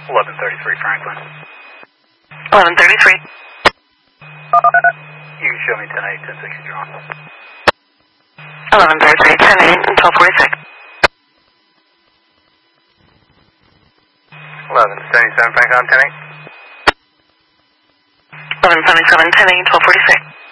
1133 Franklin. 1133. You can show me 10-8, 10-6 drawn. 1133, 10-8, and 1246. 1177 Franklin, 10-8. 1177, 10-8, 1246.